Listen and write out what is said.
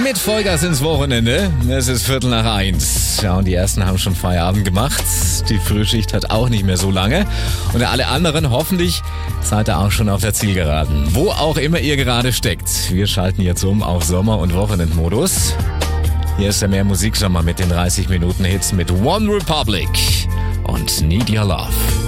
mit Vollgas ins Wochenende. Es ist 1:15. Ja, und die ersten haben schon Feierabend gemacht. Die Frühschicht hat auch nicht mehr so lange. Und alle anderen, hoffentlich seid ihr auch schon auf der Zielgeraden. Wo auch immer ihr gerade steckt. Wir schalten jetzt um auf Sommer- und Wochenendmodus. Hier ist der Mehr Musiksommer mit den 30 Minuten Hits mit One Republic und Need Your Love.